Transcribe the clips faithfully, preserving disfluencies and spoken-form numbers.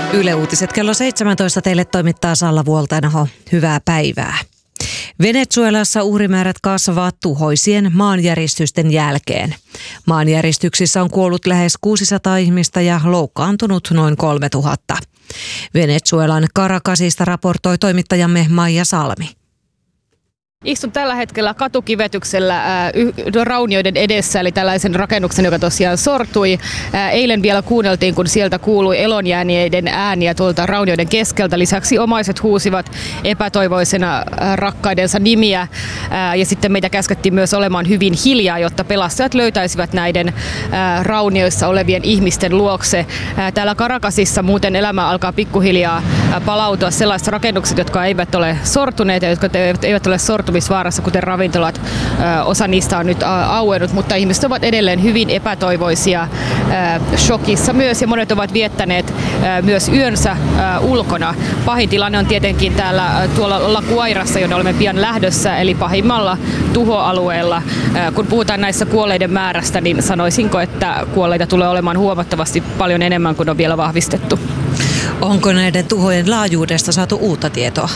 Yle Uutiset kello seitsemäntoista teille toimittaa Salla Vuoltainenho. Hyvää päivää. Venezuelassa uhrimäärät kasvavat tuhoisien maanjäristysten jälkeen. Maanjäristyksissä on kuollut lähes kuusisataa ihmistä ja loukkaantunut noin kolmetuhatta. Venezuelan Caracasista raportoi toimittajamme Maija Salmi. Istun tällä hetkellä katukivetyksellä ää, y- raunioiden edessä, eli tällaisen rakennuksen, joka tosiaan sortui. Ää, eilen vielä kuunneltiin, kun sieltä kuului elonjääneiden ääniä tuolta raunioiden keskeltä. Lisäksi omaiset huusivat epätoivoisena ää, rakkaidensa nimiä. Ää, ja sitten meitä käskettiin myös olemaan hyvin hiljaa, jotta pelastajat löytäisivät näiden aa, raunioissa olevien ihmisten luokse. Ää, täällä Caracasissa muuten elämä alkaa pikkuhiljaa ää, palautua sellaiset rakennukset, jotka eivät ole sortuneet ja jotka eivät ole sortuneet vaarassa, kuten ravintolat. Osa niistä on nyt auennut, mutta ihmiset ovat edelleen hyvin epätoivoisia, shokissa myös, ja monet ovat viettäneet myös yönsä ulkona. Pahin tilanne on tietenkin täällä tuolla La Guairassa, jonne olemme pian lähdössä, eli pahimmalla tuhoalueella. Kun puhutaan näissä kuolleiden määrästä, niin sanoisinko, että kuolleita tulee olemaan huomattavasti paljon enemmän kuin on vielä vahvistettu. Onko näiden tuhojen laajuudesta saatu uutta tietoa?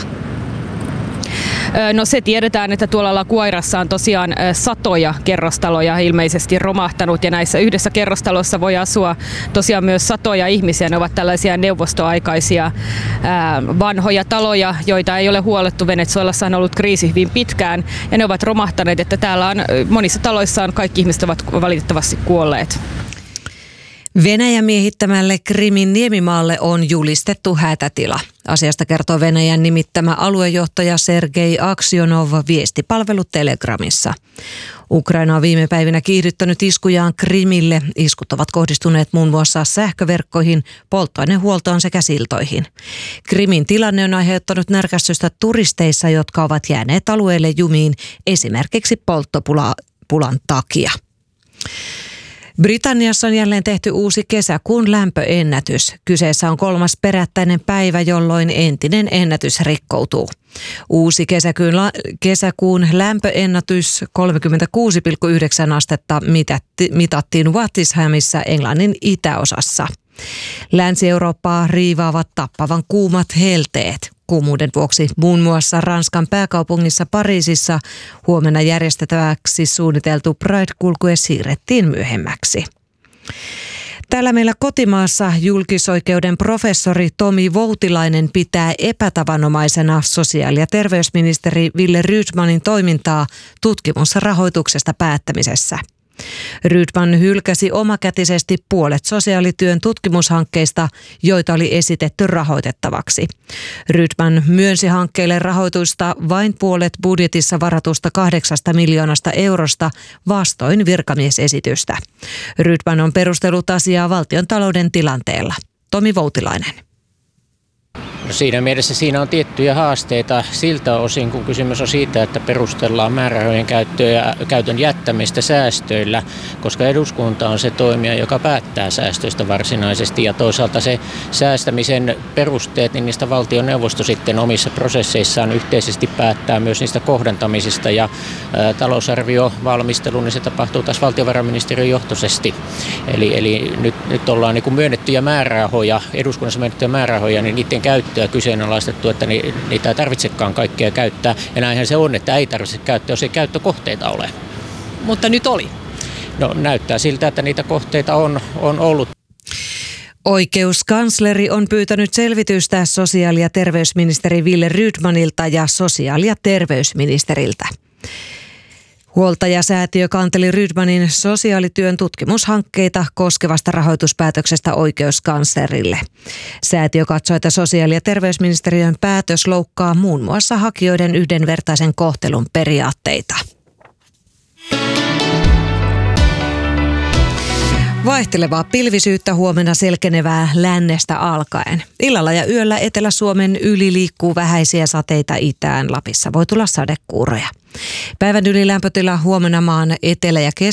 No se tiedetään, että tuolla La Guairassa on tosiaan satoja kerrostaloja ilmeisesti romahtanut, ja näissä yhdessä kerrostalossa voi asua tosiaan myös satoja ihmisiä. Ne ovat tällaisia neuvostoaikaisia ää, vanhoja taloja, joita ei ole huolettu. Venezuelassa on ollut kriisi hyvin pitkään ja ne ovat romahtaneet, että täällä on monissa taloissa on kaikki ihmiset ovat valitettavasti kuolleet. Venäjän miehittämälle Krimin niemimaalle on julistettu hätätila. Asiasta kertoo Venäjän nimittämä aluejohtaja Sergei Aksionov viestipalvelu Telegramissa. Ukraina on viime päivinä kiihdyttänyt iskujaan Krimille. Iskut ovat kohdistuneet muun muassa sähköverkkoihin, polttoainehuoltoon sekä siltoihin. Krimin tilanne on aiheuttanut närkästystä turisteissa, jotka ovat jääneet alueelle jumiin esimerkiksi polttopulan takia. Britanniassa on jälleen tehty uusi kesäkuun lämpöennätys. Kyseessä on kolmas perättäinen päivä, jolloin entinen ennätys rikkoutuu. Uusi kesäkuun, la- kesäkuun lämpöennätys kolmekymmentäkuusi pilkku yhdeksän astetta mitatti, mitattiin Wattishamissa Englannin itäosassa. Länsi-Eurooppaa riivaavat tappavan kuumat helteet. Kuumuuden vuoksi muun muassa Ranskan pääkaupungissa Pariisissa huomenna järjestettäväksi suunniteltu Pride-kulkue siirrettiin myöhemmäksi. Täällä meillä kotimaassa julkisoikeuden professori Tomi Voutilainen pitää epätavanomaisena sosiaali- ja terveysministeri Wille Rydmanin toimintaa tutkimusrahoituksesta päättämisessä. Rydman hylkäsi omakätisesti puolet sosiaalityön tutkimushankkeista, joita oli esitetty rahoitettavaksi. Rydman myönsi hankkeille rahoitusta vain puolet budjetissa varatusta kahdeksasta miljoonasta eurosta vastoin virkamiesesitystä. Rydman on perustellut asiaa valtion talouden tilanteella. Tomi Voutilainen. No siinä mielessä siinä on tiettyjä haasteita siltä osin, kun kysymys on siitä, että perustellaan määrärahojen käyttöä, käytön jättämistä säästöillä, koska eduskunta on se toimija, joka päättää säästöistä varsinaisesti, ja toisaalta se säästämisen perusteet, niin niistä valtioneuvosto sitten omissa prosesseissaan yhteisesti päättää myös niistä kohdentamisista, ja ä, talousarviovalmistelu, niin se tapahtuu taas valtiovarainministeriön johtoisesti. Eli, eli nyt, nyt ollaan niin kuin myönnettyjä määrärahoja, eduskunnassa myönnettyjä määrärahoja, niin niiden käyttöä kyseenalaistettu, että niitä ei tarvitsekaan kaikkea käyttää. Ja näinhän se on, että ei tarvitse käyttää, jos ei käyttökohteita ole. Mutta nyt oli. No näyttää siltä, että niitä kohteita on, on ollut. Oikeuskansleri on pyytänyt selvitystä sosiaali- ja terveysministeri Wille Rydmanilta ja sosiaali- ja terveysministeriltä. Huoltajasäätiö kanteli Rydmanin sosiaalityön tutkimushankkeita koskevasta rahoituspäätöksestä oikeuskanslerille. Säätiö katsoi, että sosiaali- ja terveysministeriön päätös loukkaa muun muassa hakijoiden yhdenvertaisen kohtelun periaatteita. Vaihtelevaa pilvisyyttä, huomenna selkenevää lännestä alkaen. Illalla ja yöllä Etelä-Suomen yli liikkuu vähäisiä sateita itään. Lapissa voi tulla sadekuuroja. Päivän ylilämpötila huomenna maan etelä- ja keski-